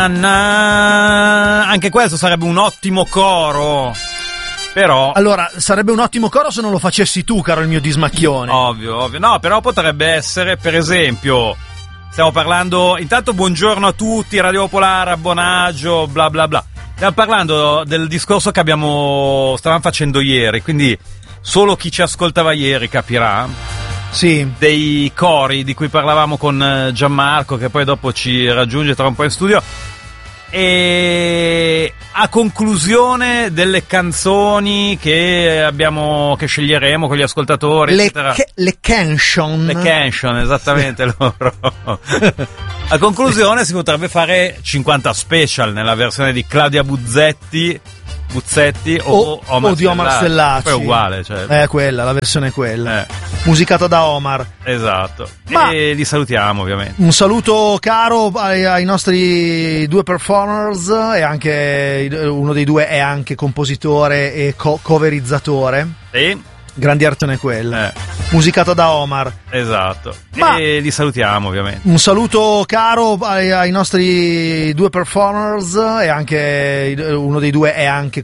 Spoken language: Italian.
na na. Anche questo sarebbe un ottimo coro. Però allora sarebbe un ottimo coro se non lo facessi tu, caro il mio dismacchione. Ovvio. No, però potrebbe essere, per esempio, stiamo parlando, intanto buongiorno a tutti, Radio Popolare, abbonaggio, bla bla bla. Stiamo parlando del discorso che stavamo facendo ieri, quindi solo chi ci ascoltava ieri capirà. Sì. Dei cori di cui parlavamo con Gianmarco, che poi dopo ci raggiunge tra un po' in studio. E a conclusione delle canzoni che sceglieremo con gli ascoltatori, eccetera. Le cantion, esattamente. Loro. A conclusione si potrebbe fare 50 special nella versione di Claudia Buzzetti o di Omar Stellacci. Poi è uguale, cioè. È quella, la versione è quella. Musicata da Omar. Esatto. E li salutiamo, ovviamente. Un saluto caro ai nostri due performers, e anche uno dei due è anche compositore e coverizzatore. Sì. Grandi artone quella. Musicata da Omar. Esatto. E li salutiamo, ovviamente. Un saluto caro ai nostri due performers, e anche uno dei due è anche